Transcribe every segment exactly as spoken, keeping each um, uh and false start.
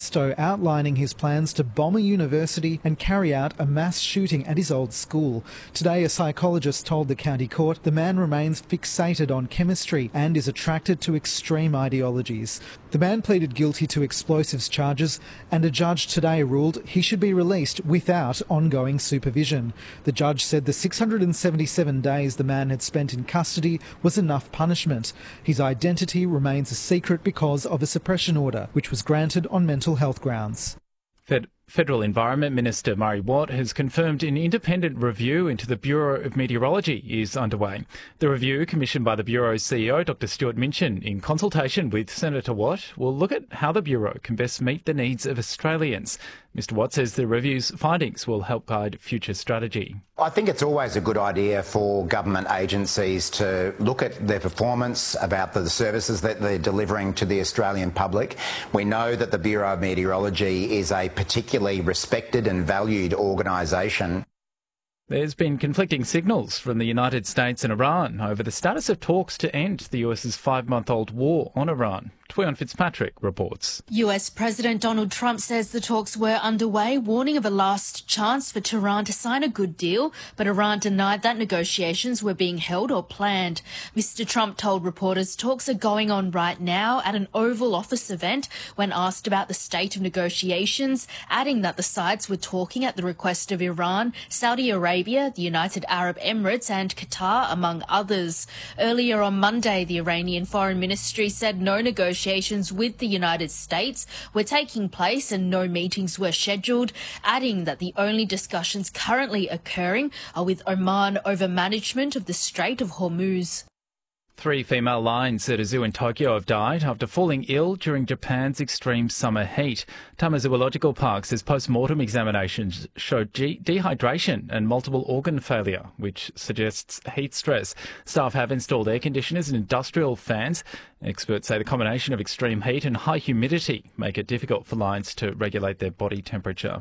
manifesto outlining his plans to bomb a university and carry out a mass shooting at his old school. Today, a psychologist told the county court the man remains fixated on chemistry and is attracted to extreme ideologies. The man pleaded guilty to explosives charges, and a judge today ruled he should be released without ongoing supervision. The judge said the six hundred seventy-seven days the man had spent in custody was enough punishment. His identity remains a secret because of a suppression order, which was granted on mental health grounds. Fed- Federal Environment Minister Murray Watt has confirmed an independent review into the Bureau of Meteorology is underway. The review, commissioned by the Bureau's C E O, Doctor Stuart Minchin, in consultation with Senator Watt, will look at how the Bureau can best meet the needs of Australians. Mister Watt says the review's findings will help guide future strategy. I think it's always a good idea for government agencies to look at their performance, about the services that they're delivering to the Australian public. We know that the Bureau of Meteorology is a particularly respected and valued organisation. There's been conflicting signals from the United States and Iran over the status of talks to end the US's five-month-old war on Iran. Tuyan Fitzpatrick reports. U S President Donald Trump says the talks were underway, warning of a last chance for Tehran to sign a good deal, but Iran denied that negotiations were being held or planned. Mister Trump told reporters talks are going on right now at an Oval Office event when asked about the state of negotiations, adding that the sides were talking at the request of Iran, Saudi Arabia, the United Arab Emirates and Qatar, among others. Earlier on Monday, the Iranian Foreign Ministry said no negotiations Negotiations with the United States were taking place and no meetings were scheduled, adding that the only discussions currently occurring are with Oman over management of the Strait of Hormuz. Three female lions at a zoo in Tokyo have died after falling ill during Japan's extreme summer heat. Tama Zoological Park says post-mortem examinations showed ge- dehydration and multiple organ failure, which suggests heat stress. Staff have installed air conditioners and industrial fans. Experts say the combination of extreme heat and high humidity make it difficult for lions to regulate their body temperature.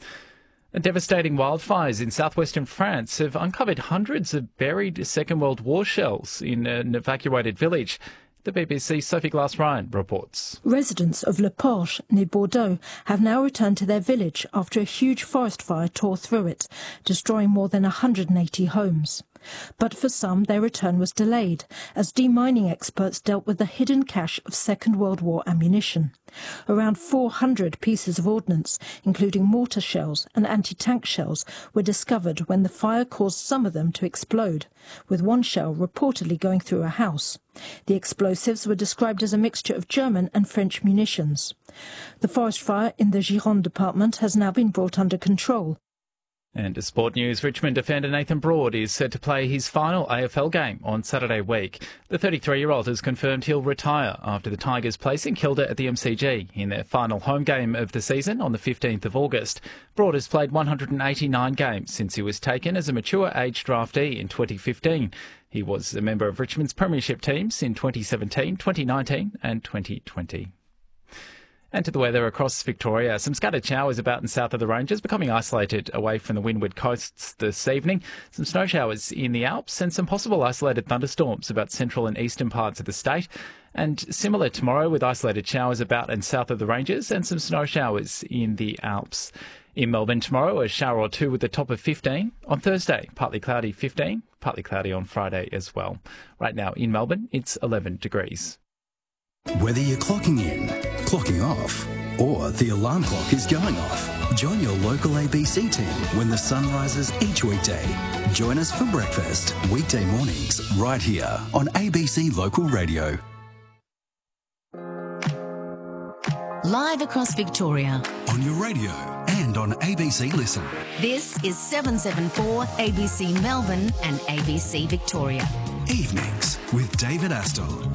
Devastating wildfires in southwestern France have uncovered hundreds of buried Second World War shells in an evacuated village. The B B C's Sophie Glass-Ryan reports. Residents of Le Porche, near Bordeaux, have now returned to their village after a huge forest fire tore through it, destroying more than one hundred eighty homes. But for some, their return was delayed, as demining experts dealt with the hidden cache of Second World War ammunition. Around four hundred pieces of ordnance, including mortar shells and anti-tank shells, were discovered when the fire caused some of them to explode, with one shell reportedly going through a house. The explosives were described as a mixture of German and French munitions. The forest fire in the Gironde department has now been brought under control. And to sport news, Richmond defender Nathan Broad is set to play his final A F L game on Saturday week. The thirty-three-year-old has confirmed he'll retire after the Tigers placing Kilda at the M C G in their final home game of the season on the fifteenth of August. Broad has played one hundred eighty-nine games since he was taken as a mature age draftee in twenty fifteen. He was a member of Richmond's premiership teams in twenty seventeen, twenty nineteen and twenty twenty. And to the weather across Victoria, some scattered showers about and south of the ranges, becoming isolated away from the windward coasts this evening. Some snow showers in the Alps and some possible isolated thunderstorms about central and eastern parts of the state. And similar tomorrow with isolated showers about and south of the ranges and some snow showers in the Alps. In Melbourne tomorrow, a shower or two with a top of fifteen. On Thursday, partly cloudy fifteen, partly cloudy on Friday as well. Right now in Melbourne, it's eleven degrees. Whether you're clocking in, clocking off, or the alarm clock is going off, join your local A B C team when the sun rises each weekday. Join us for breakfast, weekday mornings, right here on A B C Local Radio. Live across Victoria. On your radio and on A B C Listen. This is seven seven four A B C Melbourne and A B C Victoria. Evenings with David Astle.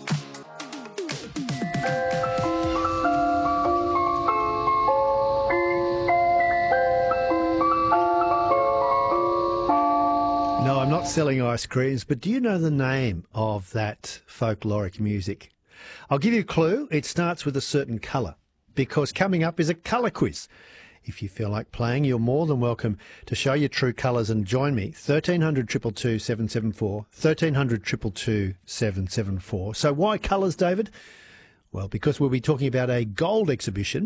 No, I'm not selling ice creams, but do you know the name of that folkloric music? I'll give you a clue. It starts with a certain colour, because coming up is a colour quiz. If you feel like playing, you're more than welcome to show your true colours and join me. thirteen hundred, two two two, seven seven four, thirteen hundred, two two two, seven seven four. So why colours, David? Well, because we'll be talking about a gold exhibition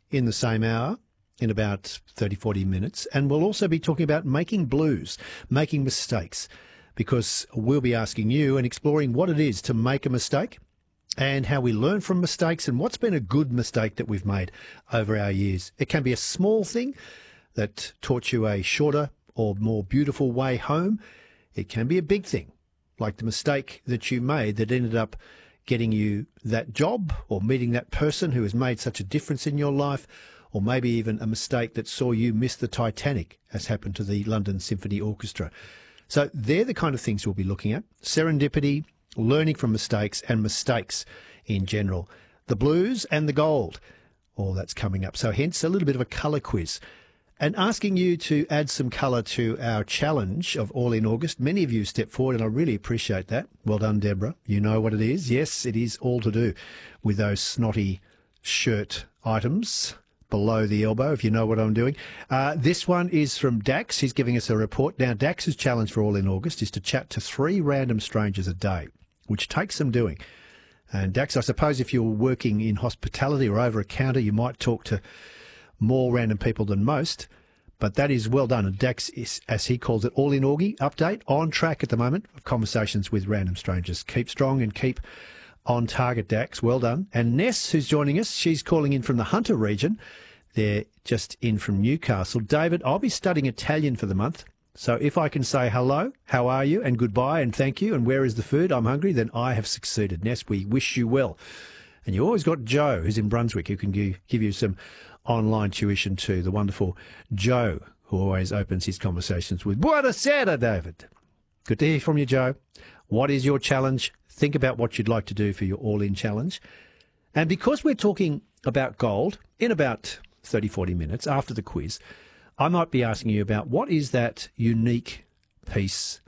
in the same hour, in about thirty, forty minutes. And we'll also be talking about making blues, making mistakes, because we'll be asking you and exploring what it is to make a mistake and how we learn from mistakes and what's been a good mistake that we've made over our years. It can be a small thing that taught you a shorter or more beautiful way home. It can be a big thing, like the mistake that you made that ended up getting you that job or meeting that person who has made such a difference in your life, or maybe even a mistake that saw you miss the Titanic, as happened to the London Symphony Orchestra. So they're the kind of things we'll be looking at. Serendipity, learning from mistakes, and mistakes in general. The blues and the gold, all that's coming up. So hence a little bit of a colour quiz. And asking you to add some colour to our challenge of All in August. Many of you stepped forward, and I really appreciate that. Well done, Deborah. You know what it is. Yes, it is all to do with those snotty shirt items below the elbow, if you know what I'm doing. Uh, this one is from Dax. He's giving us a report. Now, Dax's challenge for All in August is to chat to three random strangers a day, which takes some doing. And Dax, I suppose if you're working in hospitality or over a counter, you might talk to more random people than most, but that is well done. And Dax is, as he calls it, All in Augie update, on track at the moment of conversations with random strangers. Keep strong and keep on target, Dax. Well done. And Ness, who's joining us, she's calling in from the Hunter region. They're just in from Newcastle. David, I'll be studying Italian for the month, so if I can say hello, how are you, and goodbye, and thank you, and where is the food, I'm hungry, then I have succeeded. Ness, we wish you well. And you always got Joe, who's in Brunswick, who can give, give you some online tuition too, the wonderful Joe, who always opens his conversations with Buonasera, David. Good to hear from you, Joe. What is your challenge? Think about what you'd like to do for your all-in challenge. And because we're talking about gold, in about thirty, forty minutes after the quiz, I might be asking you about what is that unique piece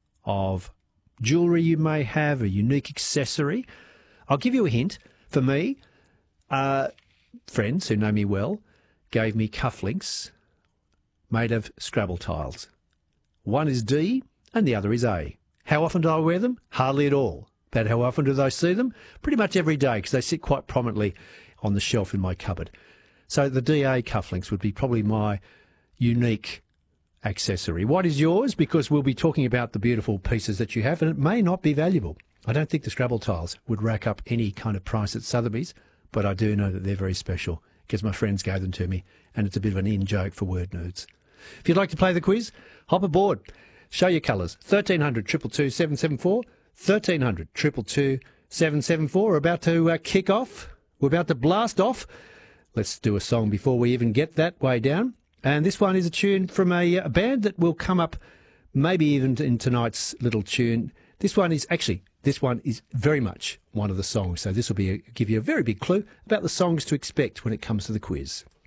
of jewellery you may have, a unique accessory. I'll give you a hint. For me, uh, friends who know me well gave me cufflinks made of Scrabble tiles. One is D and the other is A. How often do I wear them? Hardly at all. But how often do I see them? Pretty much every day, because they sit quite prominently on the shelf in my cupboard. So the D A cufflinks would be probably my unique accessory. What is yours? Because we'll be talking about the beautiful pieces that you have, and it may not be valuable. I don't think the Scrabble tiles would rack up any kind of price at Sotheby's, but I do know that they're very special because my friends gave them to me, and it's a bit of an in-joke for word nerds. If you'd like to play the quiz, hop aboard. Show your colours. thirteen hundred, two two two, seven seven four, thirteen hundred, two two two, seven seven four. We're about to uh, kick off. We're about to blast off. Let's do a song before we even get that way down. And this one is a tune from a, a band that will come up maybe even in tonight's little tune. This one is actually, this one is very much one of the songs. So this will be a, give you a very big clue about the songs to expect when it comes to the quiz.